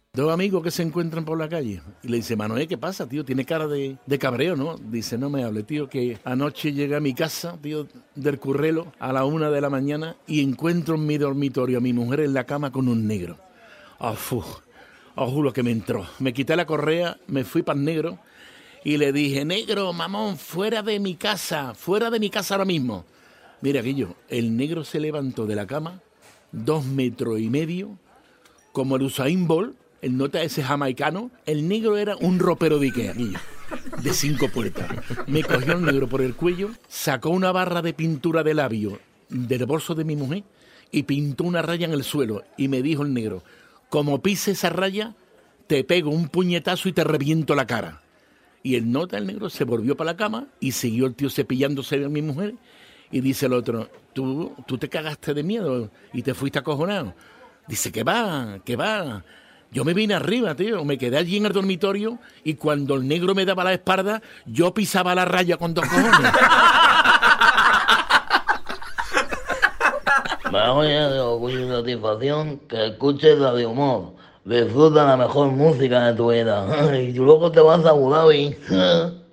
Dos amigos que se encuentran por la calle y le dice, Manuel, ¿qué pasa, tío? Tiene cara de cabreo, ¿no? Dice, no me hable, tío, que anoche llegué a mi casa, tío, del Currelo a la 1 de la mañana y encuentro en mi dormitorio a mi mujer en la cama con un negro. Os juro que me entró. Me quité la correa, me fui para el negro y le dije, negro, mamón, fuera de mi casa ahora mismo. Mira, Guillo, el negro se levantó de la cama 2,5 metros, como el Usain Bolt, el nota ese jamaicano. El negro era un ropero de Ikea, Guillo, de 5 puertas. Me cogió el negro por el cuello, sacó una barra de pintura de labio del bolso de mi mujer y pintó una raya en el suelo. Y me dijo el negro, como pise esa raya, te pego un puñetazo y te reviento la cara. Y el nota, el negro, se volvió para la cama y siguió el tío cepillándose a mi mujer. Y dice el otro, tú te cagaste de miedo y te fuiste acojonado. Dice, que va. Yo me vine arriba, tío, me quedé allí en el dormitorio y cuando el negro me daba la espalda, yo pisaba la raya con 2 cojones. Vamos ya de orgullo y satisfacción que escuches Radio Humor. Disfruta la mejor música de tu vida. Y luego te vas a Abu Dhabi.